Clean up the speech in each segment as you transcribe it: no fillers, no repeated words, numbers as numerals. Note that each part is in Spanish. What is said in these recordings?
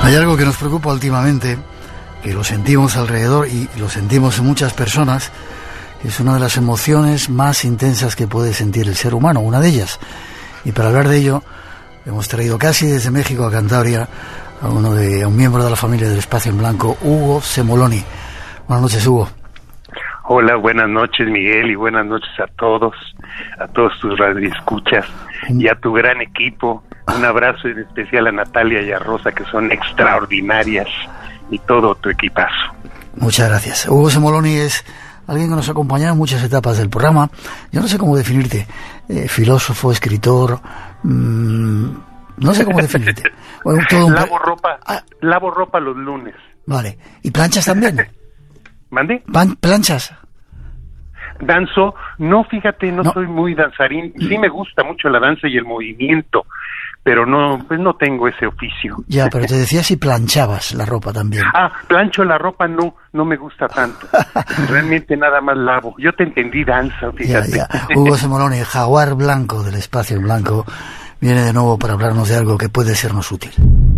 Hay algo que nos preocupa últimamente, que lo sentimos alrededor y lo sentimos en muchas personas, que es una de las emociones más intensas que puede sentir el ser humano, una de ellas. Y para hablar de ello, hemos traído casi desde México a Cantabria a un miembro de la familia del Espacio en Blanco, Hugo Semoloni. Buenas noches, Hugo. Hola, buenas noches, Miguel, y buenas noches a todos tus radioescuchas y a tu gran equipo. Un abrazo en especial a Natalia y a Rosa, que son extraordinarias, y todo tu equipazo. Muchas gracias. Hugo Semoloni es alguien que nos ha acompañado en muchas etapas del programa. Yo no sé cómo definirte, filósofo, escritor, no sé cómo definirte. Bueno, lavo ropa los lunes. Vale. ¿Y planchas también? ¿Mande? ¿Planchas? Danzo, no, fíjate, no soy muy danzarín. Sí me gusta mucho la danza y el movimiento, pero no tengo ese oficio. Ya, pero te decía si planchabas la ropa también. Plancho la ropa, no me gusta tanto. Realmente nada más lavo. Yo te entendí danza, fíjate. Ya. Hugo Semoloni, el jaguar blanco del Espacio en Blanco, viene de nuevo para hablarnos de algo que puede sernos útil.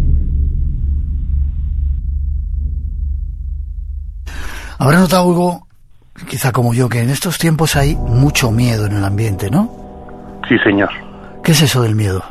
Habrá notado, Hugo, quizá como yo, que en estos tiempos hay mucho miedo en el ambiente, ¿no? Sí, señor. ¿Qué es eso del miedo?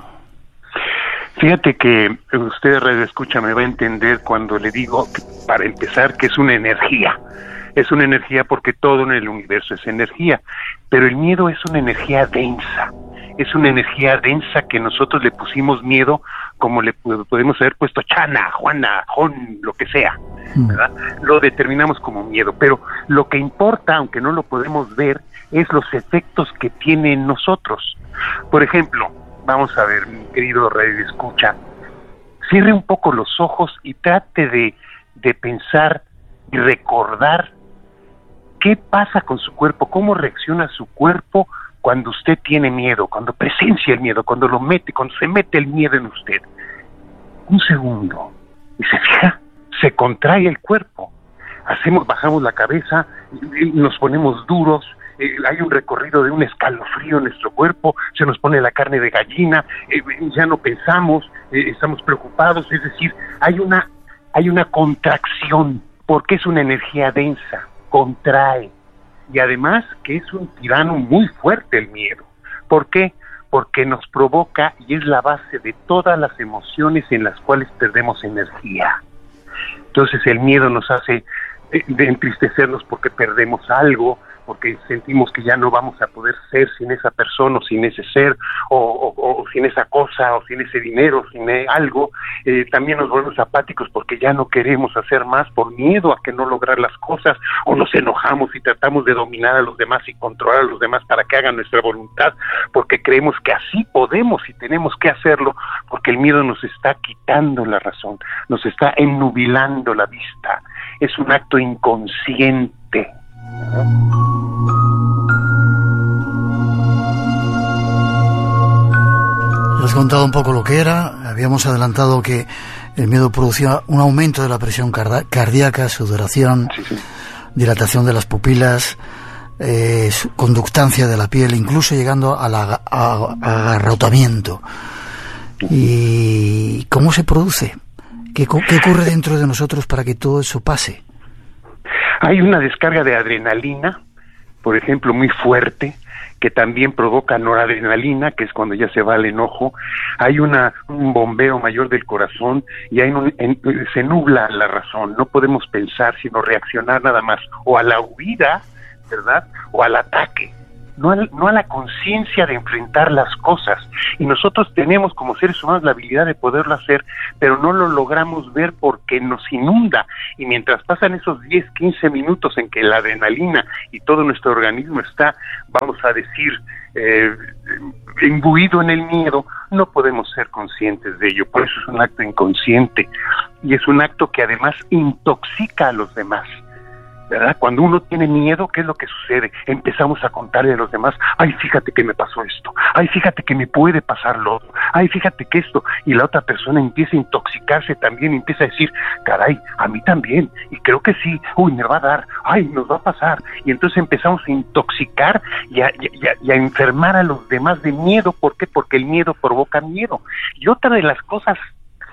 Fíjate que usted, Radio Escucha, me va a entender cuando le digo, para empezar, que es una energía. Es una energía porque todo en el universo es energía, pero el miedo es una energía densa. Es una energía densa que nosotros le pusimos miedo, como le podemos haber puesto Chana, Juana, Jon, lo que sea, ¿verdad? Lo determinamos como miedo, pero lo que importa, aunque no lo podemos ver, es los efectos que tiene en nosotros. Por ejemplo, vamos a ver, mi querido Radio Escucha, cierre un poco los ojos y trate de pensar y recordar qué pasa con su cuerpo, cómo reacciona su cuerpo cuando usted tiene miedo, cuando presencia el miedo, cuando se mete el miedo en usted. Un segundo, y se fija, se contrae el cuerpo. Bajamos la cabeza, nos ponemos duros, hay un recorrido de un escalofrío en nuestro cuerpo, se nos pone la carne de gallina, ya no pensamos, estamos preocupados, es decir, hay una contracción, porque es una energía densa, contrae. Y además que es un tirano muy fuerte el miedo. ¿Por qué? Porque nos provoca y es la base de todas las emociones en las cuales perdemos energía. Entonces el miedo nos hace de entristecernos porque perdemos algo, porque sentimos que ya no vamos a poder ser sin esa persona o sin ese ser, o sin esa cosa, o sin ese dinero, sin algo. También nos volvemos apáticos porque ya no queremos hacer más por miedo a que no lograr las cosas, o nos enojamos y tratamos de dominar a los demás y controlar a los demás para que hagan nuestra voluntad, porque creemos que así podemos y tenemos que hacerlo, porque el miedo nos está quitando la razón, nos está ennubilando la vista. Es un acto inconsciente. Has contado un poco lo que era. Habíamos adelantado que el miedo producía un aumento de la presión cardíaca, sudoración, dilatación de las pupilas, conductancia de la piel, incluso llegando al agarrotamiento. ¿Y cómo se produce? ¿Qué ocurre dentro de nosotros para que todo eso pase? Hay una descarga de adrenalina, por ejemplo, muy fuerte, que también provoca noradrenalina, que es cuando ya se va el enojo. Hay un bombeo mayor del corazón y se nubla la razón. No podemos pensar, sino reaccionar nada más, o a la huida, ¿verdad?, o al ataque. No a la conciencia de enfrentar las cosas. Y nosotros tenemos como seres humanos la habilidad de poderlo hacer, pero no lo logramos ver porque nos inunda. Y mientras pasan esos 10, 15 minutos en que la adrenalina y todo nuestro organismo está, vamos a decir, imbuido en el miedo, no podemos ser conscientes de ello. Por eso es un acto inconsciente. Y es un acto que además intoxica a los demás, ¿verdad? Cuando uno tiene miedo, ¿qué es lo que sucede? Empezamos a contarle a los demás, ay, fíjate que me pasó esto, ay, fíjate que me puede pasar lo otro, ay, fíjate que esto, y la otra persona empieza a intoxicarse también, empieza a decir, caray, a mí también, y creo que sí, uy, me va a dar, ay, nos va a pasar, y entonces empezamos a intoxicar y a enfermar a los demás de miedo. ¿Por qué? Porque el miedo provoca miedo. Y otra de las cosas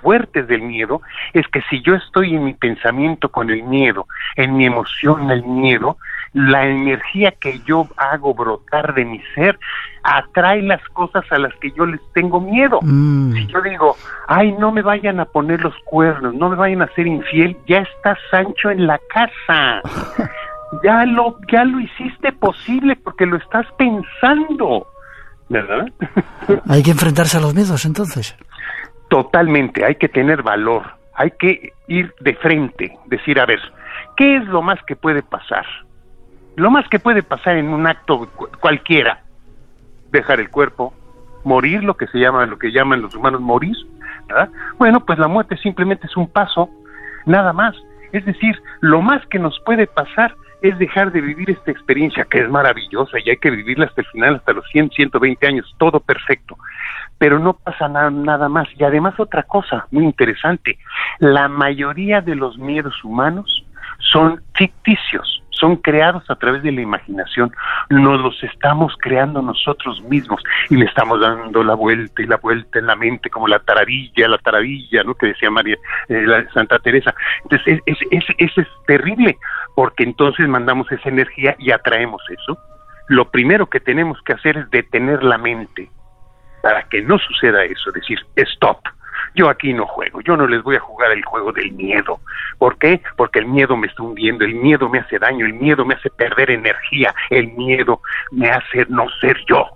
fuertes del miedo es que si yo estoy en mi pensamiento con el miedo, en mi emoción el miedo, la energía que yo hago brotar de mi ser atrae las cosas a las que yo les tengo miedo. Si yo digo, ay, no me vayan a poner los cuernos, no me vayan a ser infiel, ya está Sancho en la casa. Ya lo hiciste posible porque lo estás pensando, ¿verdad? Hay que enfrentarse a los miedos, entonces. Totalmente, hay que tener valor, hay que ir de frente, decir, a ver, ¿qué es lo más que puede pasar? Lo más que puede pasar en un acto cualquiera, dejar el cuerpo, morir, lo que llaman los humanos morir, ¿verdad? Bueno, pues la muerte simplemente es un paso, nada más. Es decir, lo más que nos puede pasar es dejar de vivir esta experiencia que es maravillosa y hay que vivirla hasta el final, hasta los 100, 120 años, todo perfecto. Pero no pasa nada más. Y además otra cosa muy interesante, la mayoría de los miedos humanos son ficticios, son creados a través de la imaginación, nos los estamos creando nosotros mismos y le estamos dando la vuelta y la vuelta en la mente como la taravilla, ¿no? Que decía Santa Teresa. Entonces eso es terrible, porque entonces mandamos esa energía y atraemos eso. Lo primero que tenemos que hacer es detener la mente para que no suceda eso, decir, stop. Yo aquí no juego, yo no les voy a jugar el juego del miedo. ¿Por qué? Porque el miedo me está hundiendo, el miedo me hace daño, el miedo me hace perder energía, el miedo me hace no ser yo.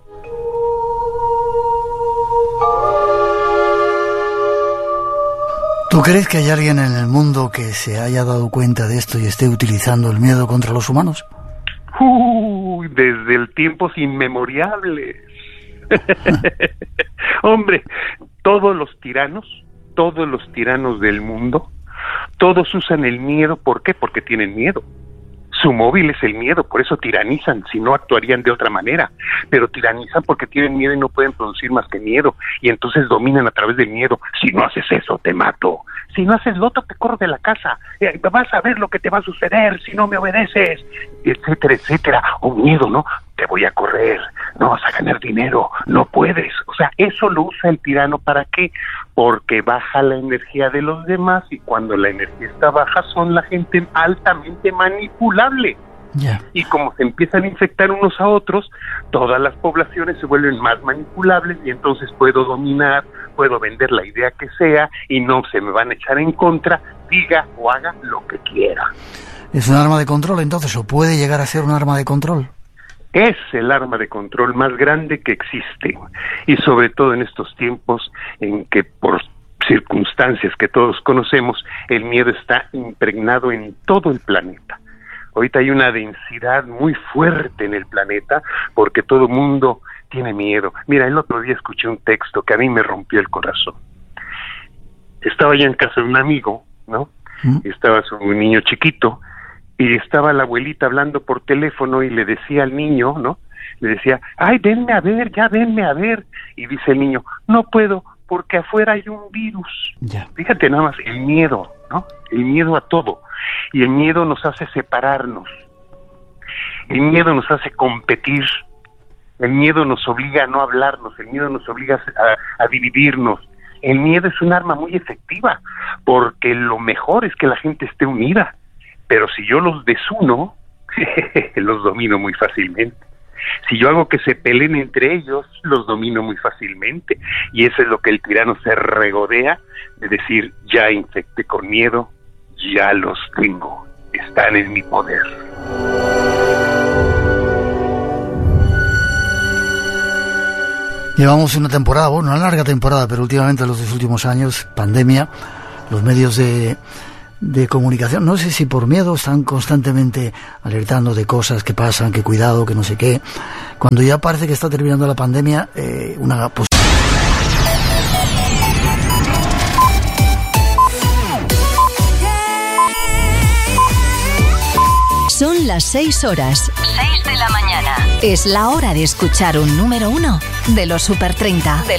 ¿Tú crees que hay alguien en el mundo que se haya dado cuenta de esto y esté utilizando el miedo contra los humanos? Desde el tiempos inmemoriales. Hombre, todos los tiranos del mundo, todos usan el miedo. ¿Por qué? Porque tienen miedo. Su móvil es el miedo, por eso tiranizan, si no actuarían de otra manera, pero tiranizan porque tienen miedo y no pueden producir más que miedo, y entonces dominan a través del miedo. Si no haces eso, te mato. Si no haces lo otro, te corro de la casa. Vas a ver lo que te va a suceder si no me obedeces, etcétera, etcétera. O miedo, ¿no? Te voy a correr, no vas a ganar dinero, no puedes. O sea, eso lo usa el tirano. ¿Para qué? Porque baja la energía de los demás, y cuando la energía está baja son la gente altamente manipulable. Yeah. Y como se empiezan a infectar unos a otros, todas las poblaciones se vuelven más manipulables y entonces puedo dominar, puedo vender la idea que sea y no se me van a echar en contra, diga o haga lo que quiera. ¿Es un arma de control entonces, o puede llegar a ser un arma de control? Es el arma de control más grande que existe, y sobre todo en estos tiempos en que por circunstancias que todos conocemos, el miedo está impregnado en todo el planeta. Ahorita hay una densidad muy fuerte en el planeta porque todo el mundo tiene miedo. Mira, el otro día escuché un texto que a mí me rompió el corazón. Estaba yo en casa de un amigo, ¿no? Estaba un niño chiquito y estaba la abuelita hablando por teléfono y le decía al niño, ¿no? Le decía, ay, venme a ver, ya venme a ver. Y dice el niño, no puedo porque afuera hay un virus. Yeah. Fíjate nada más, el miedo, ¿no? El miedo a todo. Y el miedo nos hace separarnos. El miedo nos hace competir. El miedo nos obliga a no hablarnos. El miedo nos obliga a dividirnos. El miedo es un arma muy efectiva, porque lo mejor es que la gente esté unida. Pero si yo los desuno, los domino muy fácilmente. Si yo hago que se peleen entre ellos, los domino muy fácilmente. Y eso es lo que el tirano se regodea de decir, ya infecté con miedo, ya los tengo, están en mi poder. Llevamos una temporada, bueno, una larga temporada, pero últimamente, los 2 últimos años, pandemia, los medios de comunicación, no sé si por miedo, están constantemente alertando de cosas que pasan, que cuidado, que no sé qué. Cuando ya parece que está terminando la pandemia, Son las 6 horas. 6 de la mañana. Es la hora de escuchar un número 1 de los Super 30.